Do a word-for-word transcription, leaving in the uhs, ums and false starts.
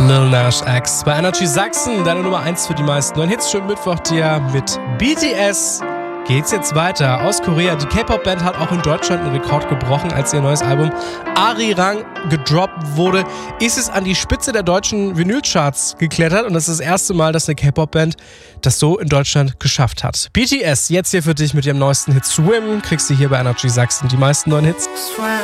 Lil Nas X bei Energy Sachsen, deine Nummer eins für die meisten neuen Hits. Schönen Mittwoch dir mit B T S. Geht's jetzt weiter aus Korea. Die K-Pop-Band hat auch in Deutschland einen Rekord gebrochen, als ihr neues Album Arirang gedroppt wurde. Ist es an die Spitze der deutschen Vinylcharts geklettert und das ist das erste Mal, dass eine K-Pop-Band das so in Deutschland geschafft hat. B T S, jetzt hier für dich mit ihrem neuesten Hit Swim. Kriegst du hier bei Energy Sachsen die meisten neuen Hits.